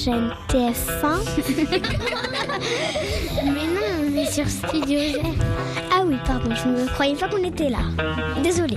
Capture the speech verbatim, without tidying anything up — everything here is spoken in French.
J'aime T F un. Mais non, on est sur Studio G. Ah oui, pardon, je ne croyais pas qu'on était là. Désolée.